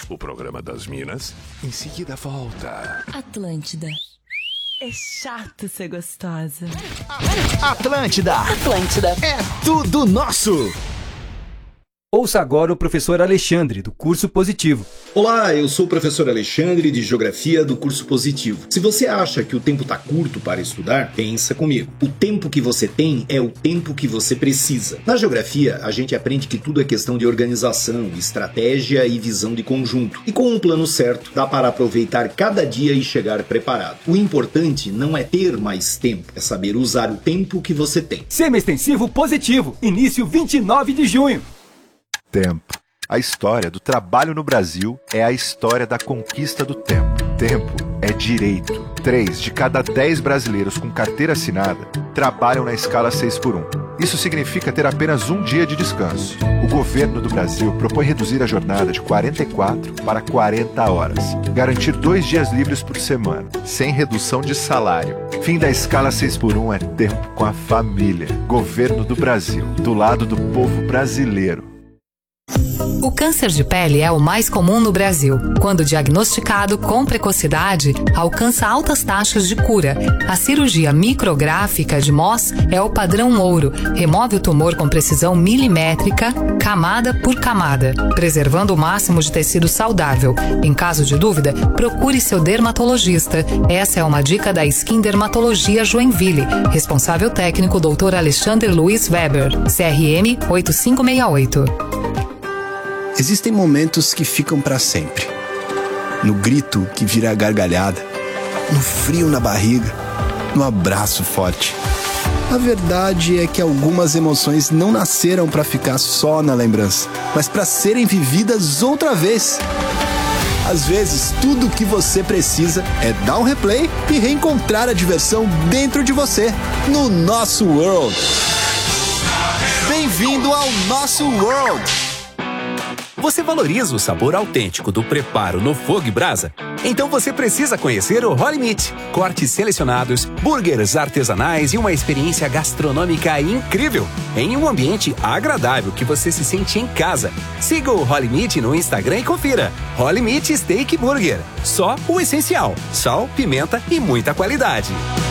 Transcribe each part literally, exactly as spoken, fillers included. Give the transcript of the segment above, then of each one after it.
o programa das Minas em seguida volta. Atlântida. É chato ser gostosa. Atlântida. Atlântida. É tudo nosso. Ouça agora o professor Alexandre, do Curso Positivo. Olá, eu sou o professor Alexandre, de Geografia do Curso Positivo. Se você acha que o tempo está curto para estudar, pensa comigo. O tempo que você tem é o tempo que você precisa. Na Geografia, a gente aprende que tudo é questão de organização, estratégia e visão de conjunto. E com um plano certo, dá para aproveitar cada dia e chegar preparado. O importante não é ter mais tempo, é saber usar o tempo que você tem. Semi-extensivo Positivo, início vinte e nove de junho. Tempo. A história do trabalho no Brasil é a história da conquista do tempo. Tempo é direito. Três de cada dez brasileiros com carteira assinada trabalham na escala seis por um. Isso significa ter apenas um dia de descanso. O governo do Brasil propõe reduzir a jornada de quarenta e quatro para quarenta horas. Garantir dois dias livres por semana, sem redução de salário. Fim da escala seis por um é tempo com a família. Governo do Brasil, do lado do povo brasileiro. O câncer de pele é o mais comum no Brasil. Quando diagnosticado com precocidade, alcança altas taxas de cura. A cirurgia micrográfica de Mohs é o padrão ouro. Remove o tumor com precisão milimétrica, camada por camada, preservando o máximo de tecido saudável. Em caso de dúvida, procure seu dermatologista. Essa é uma dica da Skin Dermatologia Joinville. Responsável técnico doutor Alexandre Luiz Weber, C R M oito cinco seis oito. Existem momentos que ficam para sempre. No grito que vira gargalhada, no frio na barriga, no abraço forte. A verdade é que algumas emoções não nasceram para ficar só na lembrança, mas para serem vividas outra vez. Às vezes, tudo o que você precisa é dar um replay e reencontrar a diversão dentro de você, no nosso World. Bem-vindo ao nosso World! Você valoriza o sabor autêntico do preparo no fogo e brasa? Então você precisa conhecer o Holy Meat. Cortes selecionados, burgers artesanais e uma experiência gastronômica incrível, em um ambiente agradável que você se sente em casa. Siga o Holy Meat no Instagram e confira. Holy Meat Steak Burger. Só o essencial: sal, pimenta e muita qualidade.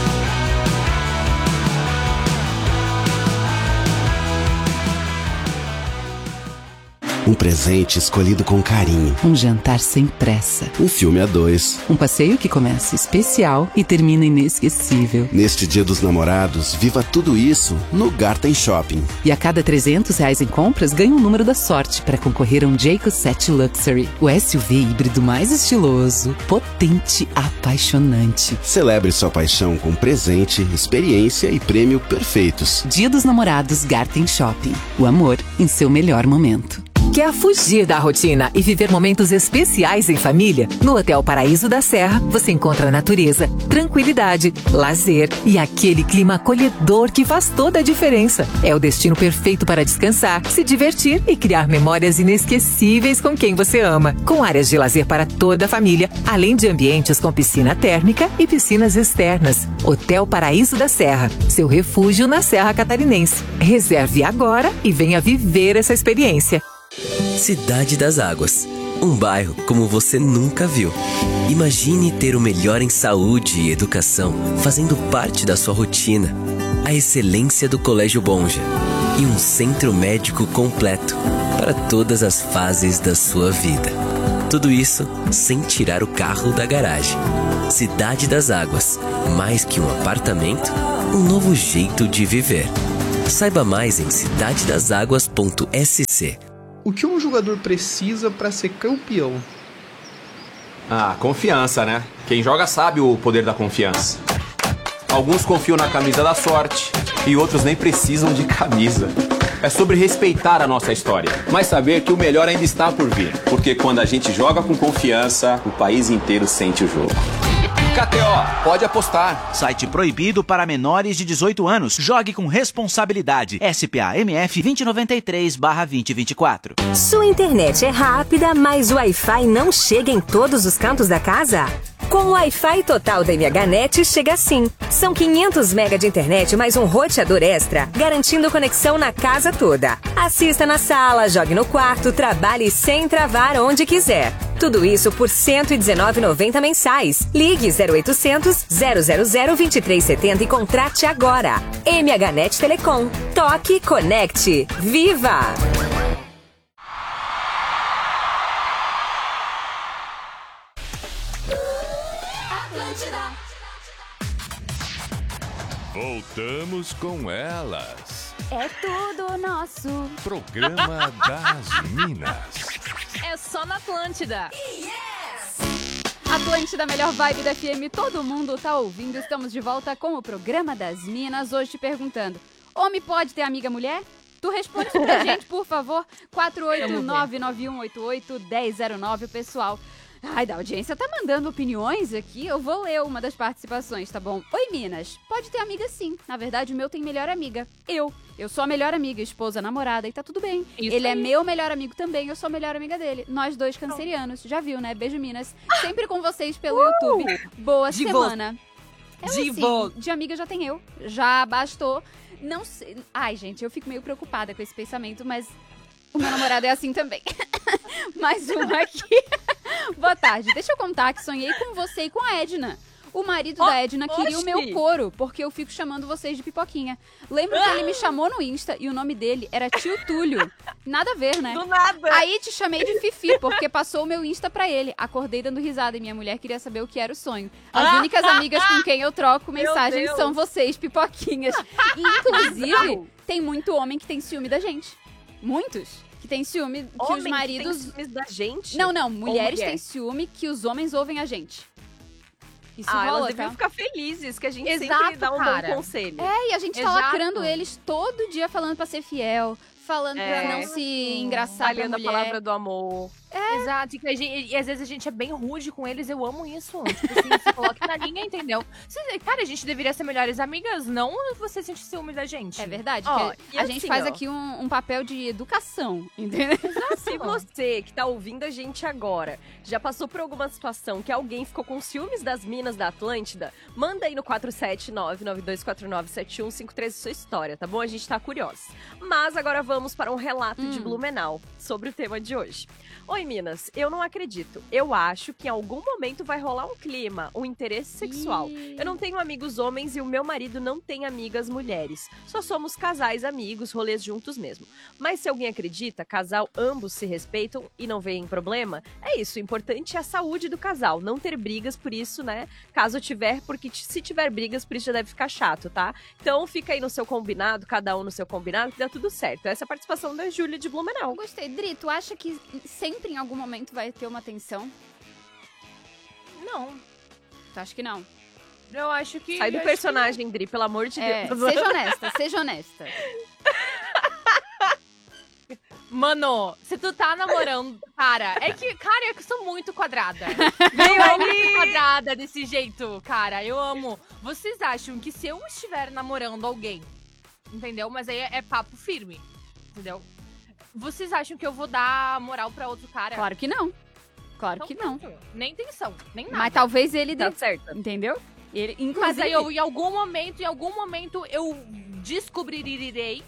Um presente escolhido com carinho. Um jantar sem pressa. Um filme a dois. Um passeio que começa especial e termina inesquecível. Neste Dia dos Namorados, viva tudo isso no Garten Shopping. E a cada trezentos reais em compras, ganha um número da sorte para concorrer a um Jayco sete Luxury. O S U V híbrido mais estiloso, potente, apaixonante. Celebre sua paixão com presente, experiência e prêmio perfeitos. Dia dos Namorados Garten Shopping. O amor em seu melhor momento. Quer fugir da rotina e viver momentos especiais em família? No Hotel Paraíso da Serra, você encontra natureza, tranquilidade, lazer e aquele clima acolhedor que faz toda a diferença. É o destino perfeito para descansar, se divertir e criar memórias inesquecíveis com quem você ama. Com áreas de lazer para toda a família, além de ambientes com piscina térmica e piscinas externas. Hotel Paraíso da Serra, seu refúgio na Serra Catarinense. Reserve agora e venha viver essa experiência. Cidade das Águas, um bairro como você nunca viu. Imagine ter o melhor em saúde e educação fazendo parte da sua rotina. A excelência do Colégio Bonja e um centro médico completo para todas as fases da sua vida. Tudo isso sem tirar o carro da garagem. Cidade das Águas, mais que um apartamento, um novo jeito de viver. Saiba mais em cidade das águas ponto s c. O que um jogador precisa para ser campeão? Ah, confiança, né? Quem joga sabe o poder da confiança. Alguns confiam na camisa da sorte e outros nem precisam de camisa. É sobre respeitar a nossa história, mas saber que o melhor ainda está por vir. Porque quando a gente joga com confiança, o país inteiro sente o jogo. K T O, pode apostar. Site proibido para menores de dezoito anos. Jogue com responsabilidade. S P A M F dois zero nove três barra dois zero dois quatro. Sua internet é rápida, mas o Wi-Fi não chega em todos os cantos da casa? Com o Wi-Fi total da M H Net chega assim. São quinhentos megabytes de internet mais um roteador extra, garantindo conexão na casa toda. Assista na sala, jogue no quarto, trabalhe sem travar onde quiser. Tudo isso por cento e dezenove reais e noventa centavos mensais. Ligue zero oitocentos, zero zero zero, vinte e três setenta e contrate agora. M H Net Telecom. Toque, conecte. Viva! Voltamos com elas. É tudo nosso. Programa das Minas. É só na Atlântida. Yes! Atlântida, melhor vibe da F M, todo mundo tá ouvindo. Estamos de volta com o Programa das Minas. Hoje te perguntando, homem pode ter amiga mulher? Tu responde isso pra gente, por favor. quatro oito nove, nove um oito oito, um zero zero nove, pessoal. Ai, da audiência tá mandando opiniões aqui, eu vou ler uma das participações, tá bom? Oi, Minas. Pode ter amiga sim. Na verdade, o meu tem melhor amiga. Eu. Eu sou a melhor amiga, esposa, namorada, e tá tudo bem. Isso Ele aí. É meu melhor amigo também, eu sou a melhor amiga dele. Nós dois cancerianos. Já viu, né? Beijo, Minas. Sempre com vocês pelo uh! YouTube. Boa de semana. Eu, de assim, de amiga já tem eu. Já bastou. Não sei... Ai, gente, eu fico meio preocupada com esse pensamento, mas... O meu namorado é assim também. Mais uma aqui. Boa tarde. Deixa eu contar que sonhei com você e com a Edna. O marido oh, da Edna queria oxi. o meu couro, porque eu fico chamando vocês de pipoquinha. Lembro que ele me chamou no Insta e o nome dele era Tio Túlio. Nada a ver, né? Do nada. Aí te chamei de Fifi, porque passou o meu Insta pra ele. Acordei dando risada e minha mulher queria saber o que era o sonho. As únicas amigas com quem eu troco mensagens são vocês, pipoquinhas. E, inclusive, tem muito homem que tem ciúme da gente. Muitos. Que tem ciúme que homem os maridos... Que tem ciúme da gente? Não, não. Mulheres têm ciúme que os homens ouvem a gente. Isso ah, rola, elas deviam tá? ficar felizes, que a gente Exato, sempre dá um cara. bom conselho. É, e a gente Exato. tá lacrando eles todo dia falando pra ser fiel, falando é. pra não se engraçar pra mulher. a palavra do amor. É. Exato, e, que a gente, e às vezes a gente é bem rude com eles, eu amo isso. Tipo assim, se coloque na linha, entendeu? Você, cara, a gente deveria ser melhores amigas, não você sentir ciúme da gente. É verdade, ó, a assim, gente faz ó, aqui um, um papel de educação, entendeu? Se você que tá ouvindo a gente agora já passou por alguma situação que alguém ficou com ciúmes das minas da Atlântida, manda aí no quatro sete nove, nove dois quatro nove, sete um cinco três sua história, tá bom? A gente tá curiosa. Mas agora vamos para um relato hum. de Blumenau sobre o tema de hoje. Oi, Minas, eu não acredito. Eu acho que em algum momento vai rolar um clima, um interesse sexual. Eu não tenho amigos homens e o meu marido não tem amigas mulheres. Só somos casais amigos, rolês juntos mesmo. Mas se alguém acredita, casal, ambos se respeitam e não veem problema, é isso. O importante é a saúde do casal, não ter brigas por isso, né? Caso tiver, porque se tiver brigas, por isso já deve ficar chato, tá? Então fica aí no seu combinado, cada um no seu combinado, que dá tudo certo. Essa é a participação da Júlia de Blumenau. Eu gostei. Dri, tu acha que sempre em algum momento vai ter uma tensão? Não. Tu acha que não? Eu acho que... Sai do personagem, que... Dri, pelo amor de é, Deus. Seja honesta, seja honesta. Mano, se tu tá namorando... Cara, é que, cara, é que eu sou muito quadrada. Eu amo muito quadrada desse jeito, cara. Eu amo. Vocês acham que se eu estiver namorando alguém, entendeu? Mas aí é, é papo firme, entendeu? Vocês acham que eu vou dar moral pra outro cara? Claro que não. Claro então, que não. Nem intenção, nem nada. Mas talvez ele dê. Tá certo. Entendeu? Ele, inclusive... Mas aí eu, em algum momento, em algum momento, eu descobrirei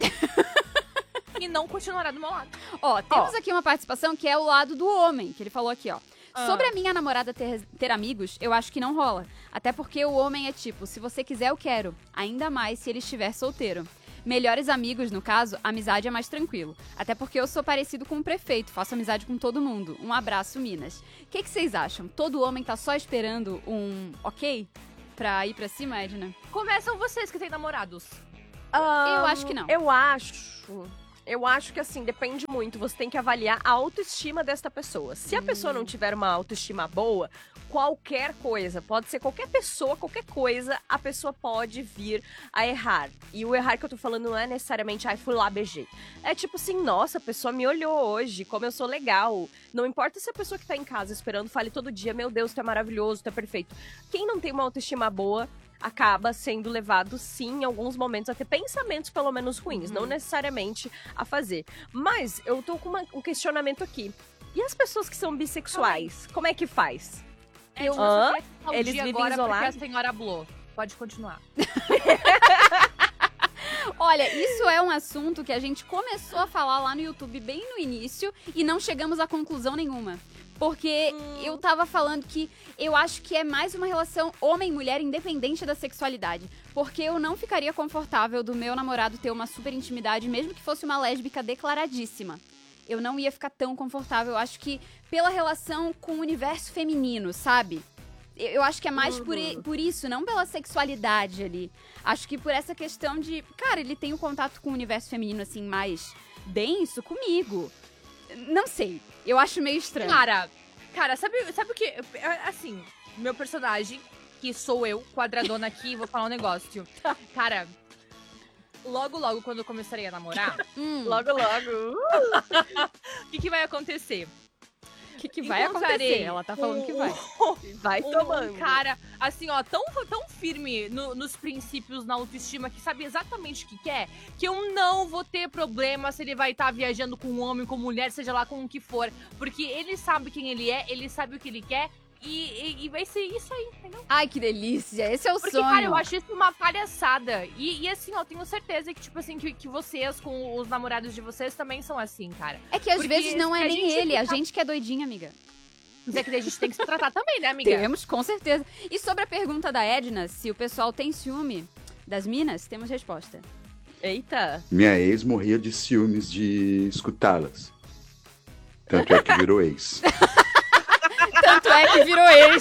e não continuará do meu lado. Ó, temos ó. aqui uma participação que é o lado do homem, que ele falou aqui, ó. Ah. Sobre a minha namorada ter, ter amigos, eu acho que não rola. Até porque o homem é tipo, se você quiser, eu quero. Ainda mais se ele estiver solteiro. Melhores amigos, no caso, amizade é mais tranquilo. Até porque eu sou parecido com o prefeito, faço amizade com todo mundo. Um abraço, Minas. O que, que vocês acham? Todo homem tá só esperando um ok pra ir pra cima, Edna? Começam vocês que têm namorados. Um, eu acho que não. Eu acho... Eu acho que, assim, depende muito. Você tem que avaliar a autoestima desta pessoa. Se a hum. pessoa não tiver uma autoestima boa, qualquer coisa, pode ser qualquer pessoa, qualquer coisa, a pessoa pode vir a errar. E o errar que eu tô falando não é necessariamente, ai, fui lá, beijei. É tipo assim, nossa, a pessoa me olhou hoje, como eu sou legal. Não importa se a pessoa que tá em casa esperando fale todo dia, meu Deus, tu é maravilhoso, tu é perfeito. Quem não tem uma autoestima boa, acaba sendo levado, sim, em alguns momentos, a ter pensamentos, pelo menos, ruins. Uhum. Não necessariamente a fazer. Mas eu tô com uma, um questionamento aqui. E as pessoas que são bissexuais? Como é que faz? Eu Hã? Eles vivem agora isolados? Porque a senhora Blô. Pode continuar. Olha, isso é um assunto que a gente começou a falar lá no YouTube bem no início e não chegamos a conclusão nenhuma. Porque hum. eu tava falando que eu acho que é mais uma relação homem-mulher independente da sexualidade. Porque eu não ficaria confortável do meu namorado ter uma super intimidade, mesmo que fosse uma lésbica declaradíssima. Eu não ia ficar tão confortável. Eu acho que pela relação com o universo feminino, sabe? Eu, eu acho que é mais uhum. por, por isso, não pela sexualidade ali. Acho que por essa questão de... Cara, ele tem um contato com o universo feminino, assim, mais denso comigo. Não sei. Eu acho meio estranho. Cara, cara, sabe, sabe o que? Assim, meu personagem, que sou eu, quadradona aqui, vou falar um negócio. Cara, logo, logo, quando eu começarei a namorar... hum. Logo, logo. O que, que vai acontecer? O que, que vai acontecer? Ela tá falando um, que vai. Vai um, tomando. Um cara, assim, ó, tão, tão firme no, nos princípios, na autoestima, que sabe exatamente o que quer, que eu não vou ter problema se ele vai estar tá viajando com um homem, com mulher, seja lá com o que for. Porque ele sabe quem ele é, ele sabe o que ele quer. E, e, e vai ser isso aí, entendeu? Ai, que delícia. Esse é o Porque, sonho. Cara, eu acho isso uma palhaçada. E, e assim, ó, tenho certeza que, tipo assim, que, que vocês, com os namorados de vocês, também são assim, cara. É que às Porque vezes não é nem ele, fica... a gente que é doidinha, amiga. Mas é que a gente tem que se tratar também, né, amiga? Temos, com certeza. E sobre a pergunta da Edna, se o pessoal tem ciúme das minas, temos resposta. Eita! Minha ex morria de ciúmes de escutá-las. Tanto é que virou ex. Tanto é que virou ex.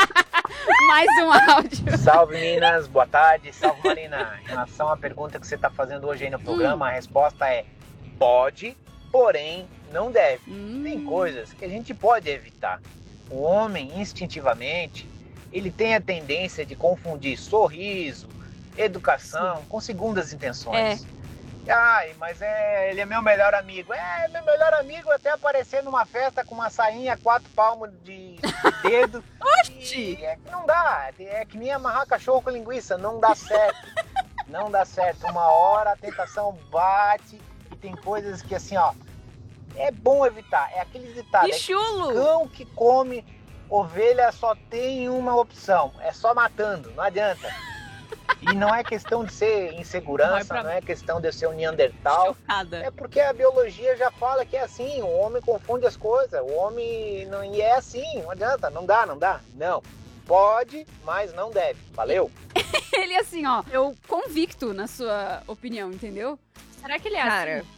Mais um áudio. Salve, Minas. Boa tarde. Salve, Marina. Em relação à pergunta que você está fazendo hoje aí no programa, hum. a resposta é pode, porém não deve. Hum. Tem coisas que a gente pode evitar. O homem, instintivamente, ele tem a tendência de confundir sorriso, educação, Sim. com segundas intenções. É. Ai, mas é, ele é meu melhor amigo. É, meu melhor amigo até aparecer numa festa com uma sainha, quatro palmos de, de dedo. Oxi! É que não dá, é que nem amarrar cachorro com linguiça, não dá certo. Não dá certo. Uma hora a tentação bate e tem coisas que assim, ó, é bom evitar. É aquele ditado. Que chulo! É que cão que come ovelha só tem uma opção, é só matando, não adianta. E não é questão de ser insegurança, pra... não é questão de ser um Neandertal. Chocada. É porque a biologia já fala que é assim, o homem confunde as coisas, o homem não... E é assim, não adianta, não dá, não dá. Não, pode, mas não deve. Valeu? Ele assim, ó, eu convicto na sua opinião, entendeu? Será que ele é Cara, assim?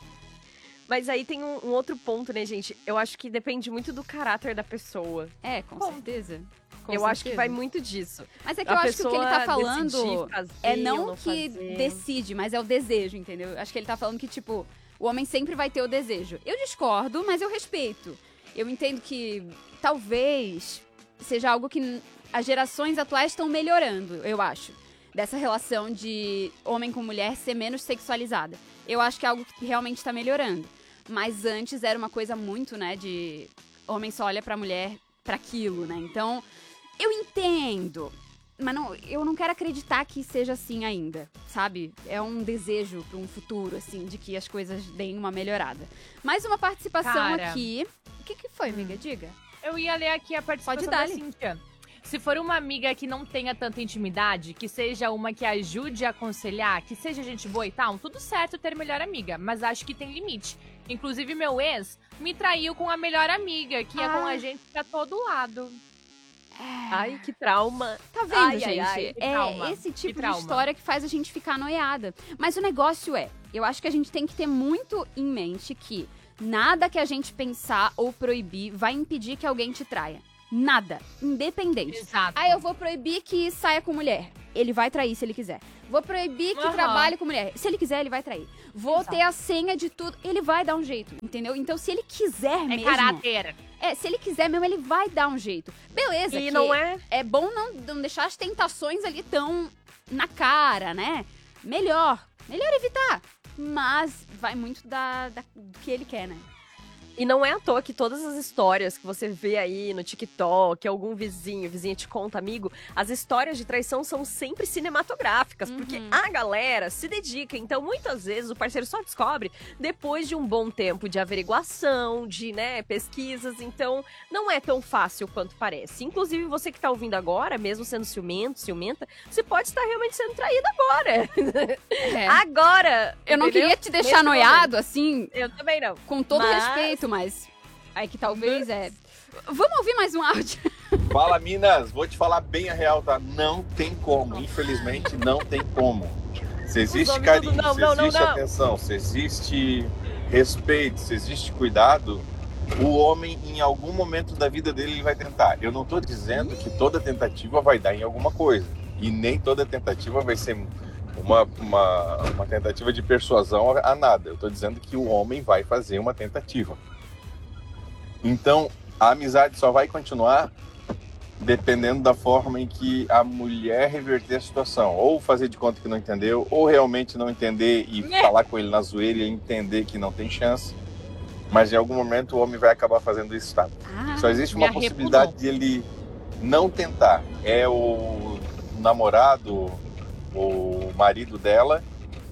Mas aí tem um, um outro ponto, né, gente? Eu acho que depende muito do caráter da pessoa. É, com Bom, certeza. Com eu certeza. acho que vai muito disso. Mas é que eu acho que o que ele tá falando fazer, é não, não que fazer. decide, mas é o desejo, entendeu? Acho que ele tá falando que, tipo, o homem sempre vai ter o desejo. Eu discordo, mas eu respeito. Eu entendo que talvez seja algo que as gerações atuais estão melhorando, eu acho. Dessa relação de homem com mulher ser menos sexualizada. Eu acho que é algo que realmente tá melhorando. Mas antes era uma coisa muito, né, de homem só olha pra mulher pra aquilo, né? Então, eu entendo, mas não, eu não quero acreditar que seja assim ainda, sabe? É um desejo pra um futuro, assim, de que as coisas deem uma melhorada. Mais uma participação Cara. aqui. O que que foi, amiga? Diga. Eu ia ler aqui a participação Pode dar, da Cíntia. Se for uma amiga que não tenha tanta intimidade, que seja uma que ajude a aconselhar, que seja gente boa e tal, tudo certo ter melhor amiga, mas acho que tem limite. Inclusive, meu ex me traiu com a melhor amiga, que ah. é com a gente pra todo lado. Ai, que trauma. Tá vendo, ai, gente? Ai, ai, é trauma. esse tipo que de história que faz a gente ficar noiada. Mas o negócio é, eu acho que a gente tem que ter muito em mente que nada que a gente pensar ou proibir vai impedir que alguém te traia. Nada. Independente. Exato. Ah, eu vou proibir que saia com mulher. Ele vai trair se ele quiser. Vou proibir que uhum. trabalhe com mulher. Se ele quiser, ele vai trair. Vou Exato. ter a senha de tudo. Ele vai dar um jeito, entendeu? Então, se ele quiser é mesmo... É caráter. É, se ele quiser mesmo, ele vai dar um jeito. Beleza, e que não é... é bom não, não deixar as tentações ali tão na cara, né? Melhor. Melhor evitar. Mas vai muito da, da, do que ele quer, né? E não é à toa que todas as histórias que você vê aí no TikTok, algum vizinho, vizinha te conta, amigo, as histórias de traição são sempre cinematográficas, uhum. porque a galera se dedica. Então, muitas vezes, o parceiro só descobre depois de um bom tempo de averiguação, de, né, pesquisas. Então, não é tão fácil quanto parece. Inclusive, você que tá ouvindo agora, mesmo sendo ciumento, ciumenta, você pode estar realmente sendo traída agora. É. Agora! Eu não entendeu? queria te deixar Nesse noiado, momento. assim... Eu também não. Com todo Mas... respeito, mas Aí que talvez é... Vamos ouvir mais um áudio? Fala, Minas. Vou te falar bem a real, tá? Não tem como. Infelizmente, não tem como. Se existe carinho, não, se não, não, existe não. atenção, se existe respeito, se existe cuidado, o homem, em algum momento da vida dele, ele vai tentar. Eu não tô dizendo que toda tentativa vai dar em alguma coisa. E nem toda tentativa vai ser uma, uma, uma tentativa de persuasão a, a nada. Eu tô dizendo que o homem vai fazer uma tentativa. Então, a amizade só vai continuar dependendo da forma em que a mulher reverter a situação. Ou fazer de conta que não entendeu, ou realmente não entender e É. falar com ele na zoeira e entender que não tem chance. Mas em algum momento o homem vai acabar fazendo isso, tá? Ah, Só existe me uma possibilidade de ele não tentar. É o namorado, o marido dela,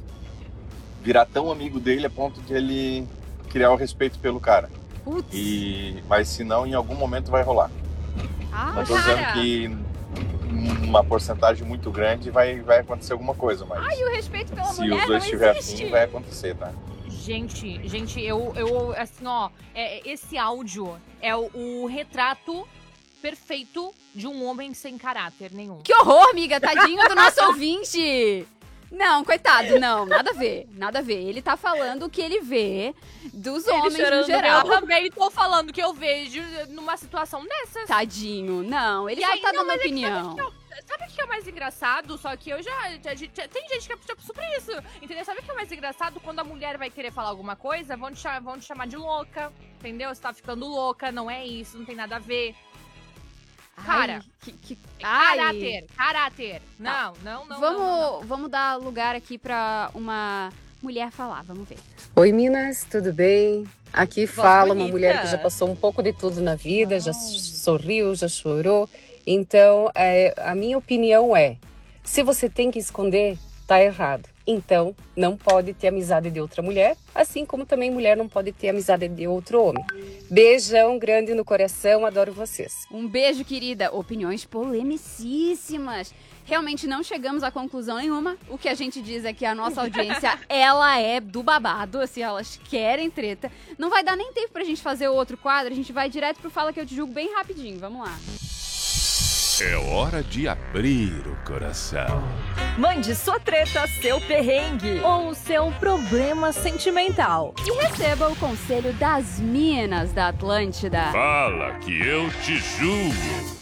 virar tão amigo dele a ponto de ele criar o respeito pelo cara. Putz. E, mas se não, em algum momento vai rolar. Ah, Não tô cara. dizendo que uma porcentagem muito grande vai, vai acontecer alguma coisa, mas Ai, o respeito pela se mulher os dois não estiverem existe. afim, vai acontecer, tá? Gente, gente, eu, eu assim, ó, é, esse áudio é o, o retrato perfeito de um homem sem caráter nenhum. Que horror, amiga, tadinho do nosso ouvinte. Não, coitado, não, nada a ver, nada a ver. Ele tá falando o que ele vê dos Ele homens chorando, no geral. Eu também tô falando que eu vejo numa situação dessas. Tadinho, não, ele E só aí, tá não, dando mas é que opinião. Sabe o que, é, sabe o que é mais engraçado? Só que eu já, já- já- tem gente que é tipo, super isso, entendeu? Sabe o que é mais engraçado? Quando a mulher vai querer falar alguma coisa, vão te, cha- vão te chamar de louca, entendeu? Você tá ficando louca, não é isso, não tem nada a ver. Cara, Ai, que, que... caráter, caráter. Não, não, não, vamos, não, não. Vamos dar lugar aqui pra uma mulher falar, vamos ver. Oi, Minas, tudo bem? Aqui fala uma bonita. mulher que já passou um pouco de tudo na vida, já sorriu, já chorou. Então, é, a minha opinião é, se você tem que esconder, tá errado. Então, não pode ter amizade de outra mulher, assim como também mulher não pode ter amizade de outro homem. Beijão grande no coração, adoro vocês. Um beijo, querida. Opiniões polemicíssimas. Realmente não chegamos a conclusão nenhuma. O que a gente diz é que a nossa audiência, ela é do babado, assim, elas querem treta. Não vai dar nem tempo pra gente fazer o outro quadro, a gente vai direto pro Fala Que Eu Te Julgo bem rapidinho. Vamos lá. É hora de abrir o coração. Mande sua treta, seu perrengue ou seu problema sentimental. E receba o conselho das minas da Atlântida. Fala que eu te julgo.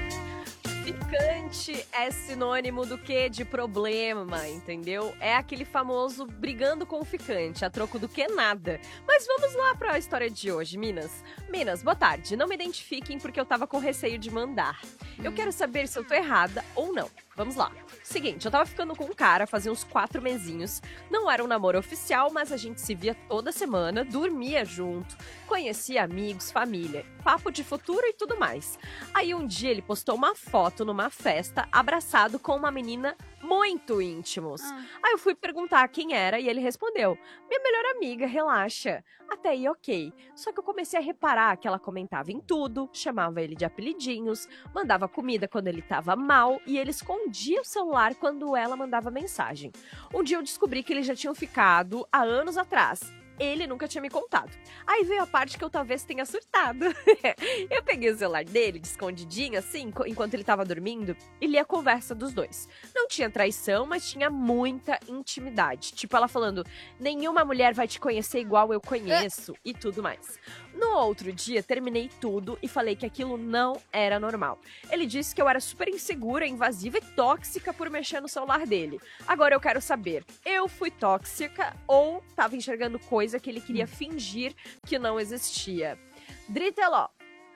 Ficante é sinônimo do que? De problema, entendeu? É aquele famoso brigando com o ficante, a troco do que nada. Mas vamos lá para a história de hoje, Minas. Minas, boa tarde. Não me identifiquem porque eu tava com receio de mandar. Eu quero saber se eu tô errada ou não. Vamos lá. Seguinte, eu tava ficando com um cara fazia uns quatro mesinhos. Não era um namoro oficial, mas a gente se via toda semana, dormia junto, conhecia amigos, família, papo de futuro e tudo mais. Aí um dia ele postou uma foto numa festa, abraçado com uma menina muito íntimos. Aí eu fui perguntar quem era e ele respondeu: minha melhor amiga, relaxa. Até aí, ok. Só que eu comecei a reparar que ela comentava em tudo, chamava ele de apelidinhos, mandava comida quando ele tava mal e ele escondia o celular quando ela mandava mensagem. Um dia eu descobri que eles já tinham ficado há anos atrás. Ele nunca tinha me contado. Aí veio a parte que eu talvez tenha surtado. Eu peguei o celular dele, de escondidinho, assim, enquanto ele tava dormindo, e li a conversa dos dois. Não tinha traição, mas tinha muita intimidade. Tipo, ela falando, nenhuma mulher vai te conhecer igual eu conheço, e tudo mais. No outro dia, terminei tudo e falei que aquilo não era normal. Ele disse que eu era super insegura, invasiva e tóxica por mexer no celular dele. Agora eu quero saber, eu fui tóxica ou tava enxergando coisa que ele queria fingir que não existia? Driteló.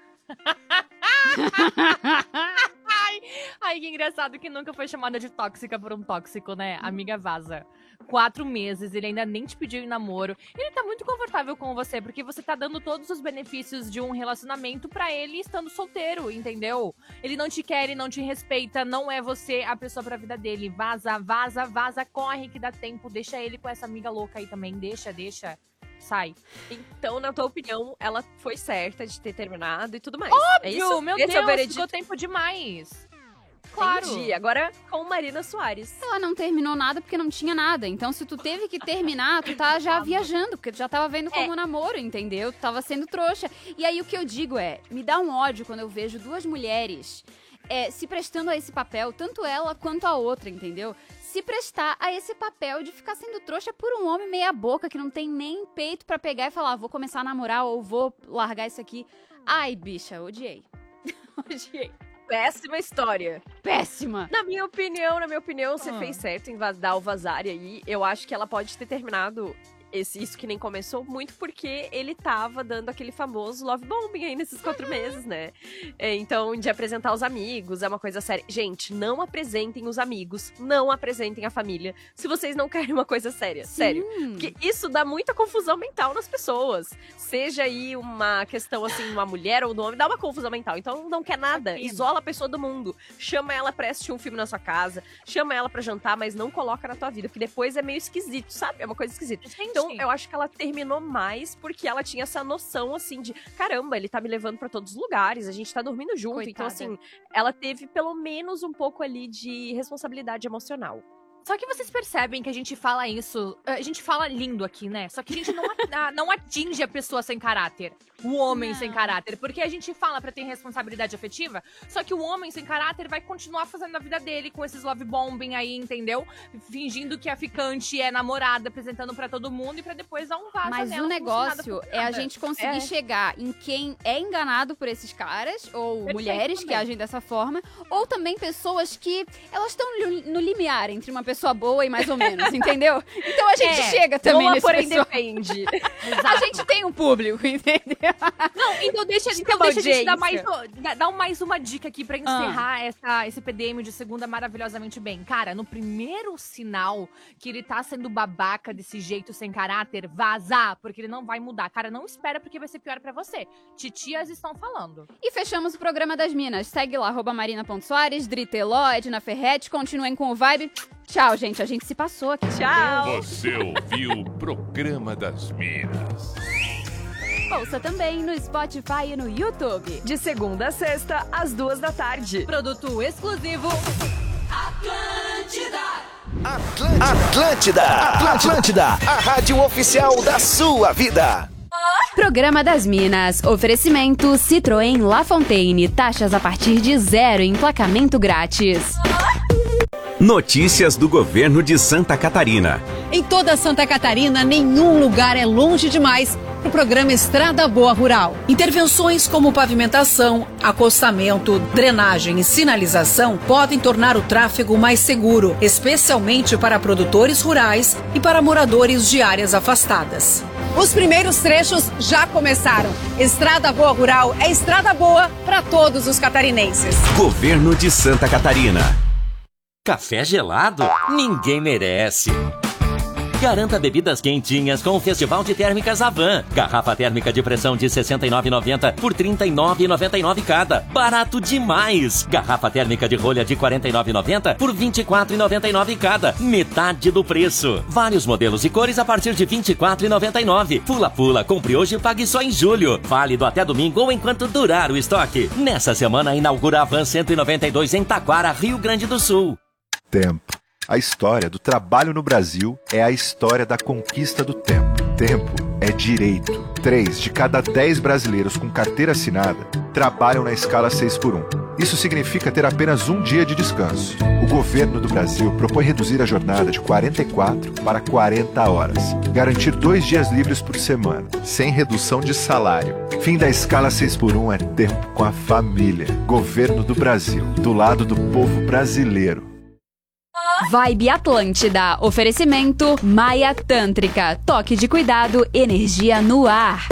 Ai, ai, que engraçado que nunca foi chamada de tóxica por um tóxico, né? Amiga, vaza. Quatro meses, ele ainda nem te pediu em namoro. Ele tá muito confortável com você, porque você tá dando todos os benefícios de um relacionamento pra ele estando solteiro, entendeu? Ele não te quer, ele não te respeita, não é você a pessoa pra vida dele. Vaza, vaza, vaza, corre que dá tempo. Deixa ele com essa amiga louca aí também, deixa, deixa. Sai. Então, na tua opinião, ela foi certa de ter terminado e tudo mais. Óbvio, é isso? meu Esse Deus, é o veredito? ficou tempo demais. Claro. Entendi. Agora com Marina Soares. Ela não terminou nada porque não tinha nada. Então, se tu teve que terminar, tu tá já viajando, porque tu já tava vendo como É. namoro, entendeu? Tu tava sendo trouxa. E aí, o que eu digo é, me dá um ódio quando eu vejo duas mulheres é, se prestando a esse papel, tanto ela quanto a outra, entendeu? Se prestar a esse papel de ficar sendo trouxa por um homem meia boca que não tem nem peito pra pegar e falar, vou começar a namorar ou vou largar isso aqui. Ai, bicha, odiei. Odiei. Péssima história. Péssima. Na minha opinião, na minha opinião, você Ah. fez certo em dar o vazar aí. Eu acho que ela pode ter terminado esse, isso que nem começou muito porque ele tava dando aquele famoso love bombing aí nesses quatro meses, né? É, então, de apresentar os amigos, é uma coisa séria. Gente, não apresentem os amigos, não apresentem a família, se vocês não querem uma coisa séria. Sim. Sério. Porque isso dá muita confusão mental nas pessoas. Seja aí uma questão, assim, uma mulher ou um homem, dá uma confusão mental. Então, não quer nada. Isola a pessoa do mundo. Chama ela pra assistir um filme na sua casa, chama ela pra jantar, mas não coloca na tua vida, porque depois é meio esquisito, sabe? É uma coisa esquisita. Então, eu acho que ela terminou mais porque ela tinha essa noção, assim, de caramba, ele tá me levando pra todos os lugares, a gente tá dormindo junto. Coitada. Então, assim, ela teve pelo menos um pouco ali de responsabilidade emocional. Só que vocês percebem que a gente fala isso, a gente fala lindo aqui, né? Só que a gente não, a- não atinge a pessoa sem caráter, o homem Não. sem caráter. Porque a gente fala pra ter responsabilidade afetiva, só que o homem sem caráter vai continuar fazendo a vida dele com esses love bombing aí, entendeu? Fingindo que a ficante é namorada, apresentando pra todo mundo e pra depois dar um vaso Mas nela o como se nada negócio fosse é a nada. gente conseguir É. chegar em quem é enganado por esses caras, ou Perfeito mulheres que também. agem dessa forma, ou também pessoas que elas estão no limiar entre uma pessoa boa e mais ou menos, entendeu? Então a gente É, chega também boa, nesse porém pessoal. depende. A gente tem um público, entendeu? Não, então deixa, Tem então uma deixa a gente dar mais, audiência. dar- dar mais uma dica aqui pra Ah. encerrar essa, esse P D M de segunda maravilhosamente bem. Cara, no primeiro sinal que ele tá sendo babaca desse jeito sem caráter, vaza, porque ele não vai mudar. Cara, não espera porque vai ser pior pra você. Titias estão falando. E fechamos o programa das Minas. Segue lá, arroba marina.soares, Driteló, Edna Ferretti. Continuem com o Vibe. Tchau, gente. A gente se passou aqui. Tchau. Você ouviu o Programa das Minas. Ouça também no Spotify e no YouTube. De segunda a sexta, às duas da tarde. Produto exclusivo. Atlântida, Atlântida, a rádio oficial da sua vida. Programa das Minas. Oferecimento Citroën La Fontaine. Taxas a partir de zero. Emplacamento grátis. Notícias do governo de Santa Catarina. Em toda Santa Catarina, nenhum lugar é longe demais para o programa Estrada Boa Rural. Intervenções como pavimentação, acostamento, drenagem e sinalização podem tornar o tráfego mais seguro, especialmente para produtores rurais e para moradores de áreas afastadas. Os primeiros trechos já começaram. Estrada Boa Rural é estrada boa para todos os catarinenses. Governo de Santa Catarina. Café gelado? Ninguém merece. Garanta bebidas quentinhas com o Festival de Térmicas Avan. Garrafa térmica de pressão de sessenta e nove reais e noventa centavos por trinta e nove reais e noventa e nove centavos cada. Barato demais! Garrafa térmica de rolha de quarenta e nove reais e noventa centavos por vinte e quatro reais e noventa e nove centavos cada. Metade do preço. Vários modelos e cores a partir de vinte e quatro reais e noventa e nove centavos. Pula pula, compre hoje e pague só em julho. Válido até domingo ou enquanto durar o estoque. Nessa semana inaugura a Avan cento e noventa e dois em Taquara, Rio Grande do Sul. Tempo. A história do trabalho no Brasil é a história da conquista do tempo. Tempo é direito. Três de cada dez brasileiros com carteira assinada trabalham na escala seis por um. Isso significa ter apenas um dia de descanso. O governo do Brasil propõe reduzir a jornada de quarenta e quatro para quarenta horas. Garantir dois dias livres por semana, sem redução de salário. Fim da escala seis por um é tempo com a família. Governo do Brasil, do lado do povo brasileiro. Vibe Atlântida. Oferecimento Maia Tântrica. Toque de cuidado, energia no ar.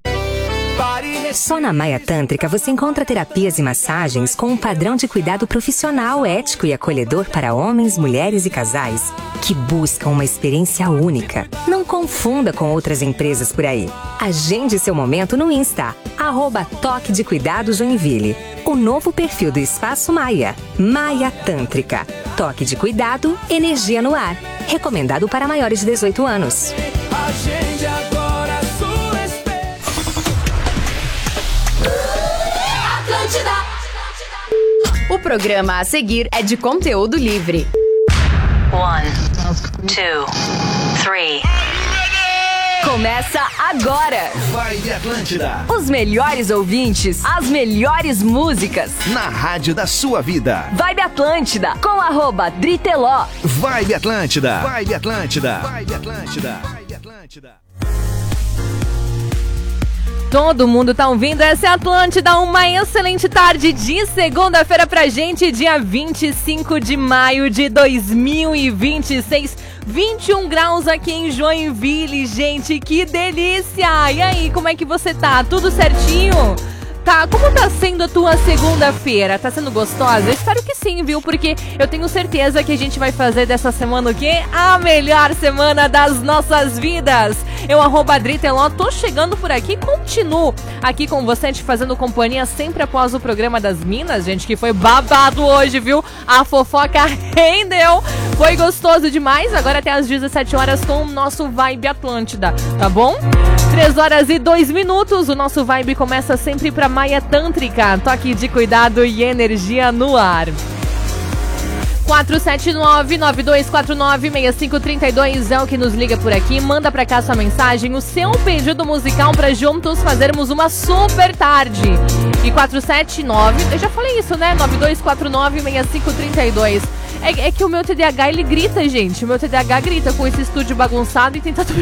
Só na Maia Tântrica você encontra terapias e massagens com um padrão de cuidado profissional, ético e acolhedor para homens, mulheres e casais que buscam uma experiência única. Não confunda com outras empresas por aí. Agende seu momento no Insta, arroba Toque de Cuidado Joinville. O novo perfil do Espaço Maia. Maia Tântrica. Toque de cuidado, energia no ar. Recomendado para maiores de dezoito anos. Agende agora a sua experiência. Atlântida. O programa a seguir é de conteúdo livre. One, two, three. Começa agora. Vibe Atlântida. Os melhores ouvintes, as melhores músicas. Na rádio da sua vida. Vibe Atlântida, com arroba Driteló. Vibe Atlântida. Vibe Atlântida. Vibe Atlântida. Vibe Atlântida. Todo mundo tá ouvindo, essa é a Atlântida, uma excelente tarde de segunda-feira pra gente, dia vinte e cinco de maio de dois mil e vinte e seis, vinte e um graus aqui em Joinville, gente, que delícia! E aí, como é que você tá? Tudo certinho? Tá, como tá sendo a tua segunda-feira? Tá sendo gostosa? Eu espero que sim, viu? Porque eu tenho certeza que a gente vai fazer dessa semana o quê? A melhor semana das nossas vidas! Eu, arroba Driteló, tô chegando por aqui, continuo aqui com você, te fazendo companhia sempre após o programa das Minas, gente, que foi babado hoje, viu? A fofoca rendeu! Foi gostoso demais, agora até às dezessete horas com o nosso Vibe Atlântida, tá bom? três horas e dois minutos, o nosso Vibe começa sempre pra Maia Tântrica, toque de cuidado e energia no ar. quatro sete nove, nove dois quatro nove, seis cinco três dois é o que nos liga por aqui. Manda pra cá sua mensagem, o seu pedido musical pra juntos fazermos uma super tarde. E quatro sete nove, eu já falei isso, né? nove dois quatro nove, seis cinco três dois. É, é que o meu T D A H, ele grita, gente. O meu T D A H grita com esse estúdio bagunçado e tentando me...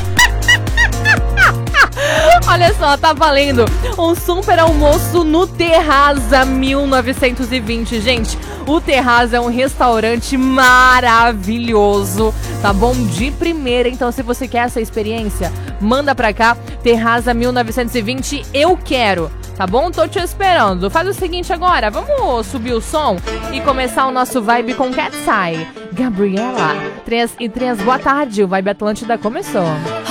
Olha só, tá valendo um super almoço no Terraza mil novecentos e vinte, gente. O Terraza é um restaurante maravilhoso, tá bom? De primeira, então se você quer essa experiência, manda pra cá, Terraza mil novecentos e vinte, eu quero, tá bom? Tô te esperando. Faz o seguinte agora, vamos subir o som e começar o nosso Vibe com Cat's Eye. Gabriela, três e três, boa tarde, o Vibe Atlântida começou.